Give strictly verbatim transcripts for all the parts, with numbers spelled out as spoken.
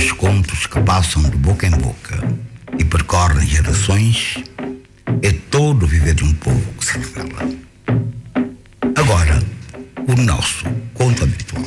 Estes contos que passam de boca em boca e percorrem gerações é todo o viver de um povo que se revela. Agora, o nosso conto habitual.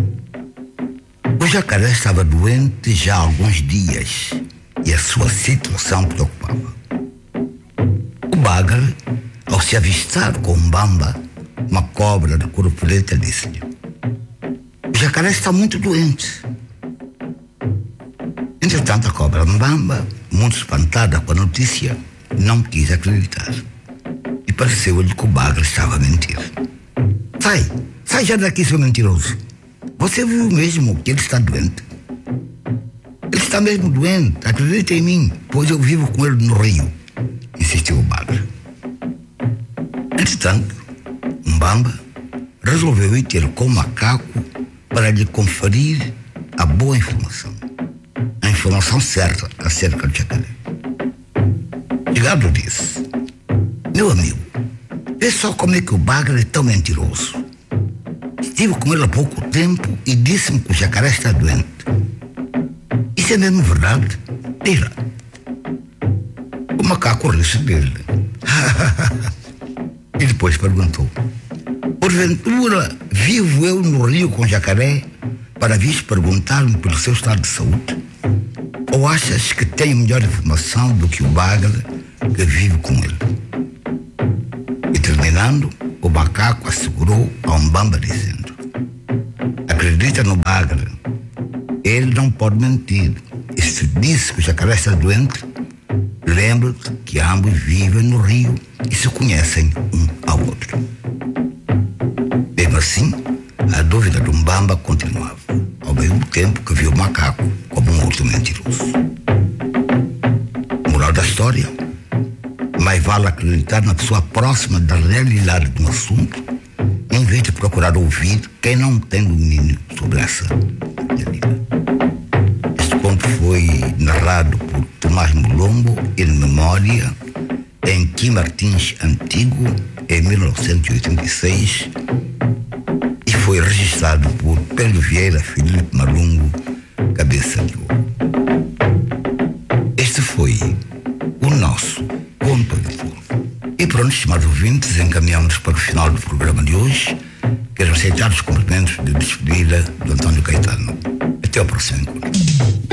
O jacaré estava doente já há alguns dias e a sua situação preocupava. O bagre, ao se avistar com Mbamba, uma cobra de cor preta, disse-lhe: o jacaré está muito doente. Entretanto, a cobra Mbamba, muito espantada com a notícia, não quis acreditar. E pareceu-lhe que o bagre estava a mentir. Sai, sai já daqui, seu mentiroso. Você viu mesmo que ele está doente? Ele está mesmo doente, acredita em mim, pois eu vivo com ele no rio, insistiu o bagre. Entretanto, Mbamba resolveu ir ter com o macaco para lhe conferir a boa informação, a informação certa acerca do jacaré. Chegado disse: meu amigo, vê só como é que o bagre é tão mentiroso. Estive com ele há pouco tempo e disse-me que o jacaré está doente. Isso é mesmo verdade? Diga. O macaco riu-se dele. E depois perguntou: porventura vivo eu no rio com o jacaré para vires perguntar-me pelo seu estado de saúde? Ou achas que tenho melhor informação do que o bagre que vive com ele? E terminando, o macaco assegurou ao Mbamba dizendo: acredita no bagre, ele não pode mentir. E se disse que o jacaré está doente, lembra-te que ambos vivem no rio e se conhecem um ao outro. Mesmo assim, a dúvida do Mbamba continuava, ao mesmo tempo que viu o macaco como um outro mentiroso. Moral da história: mais vale acreditar na pessoa próxima da realidade de um assunto, em vez de procurar ouvir quem não tem domínio sobre essa realidade. Este conto foi narrado por Tomás Mulombo, em memória, em Kim Martins Antigo, em mil novecentos e oitenta e seis, e foi registrado por Pedro Vieira Felipe Malungo, Cabeça de Ouro. Este foi o nosso conto habitual. E pronto, estimados ouvintes, encaminhamos para o final do programa de hoje. Quero aceitar os cumprimentos de despedida do Antônio Caetano. Até ao próximo encontro.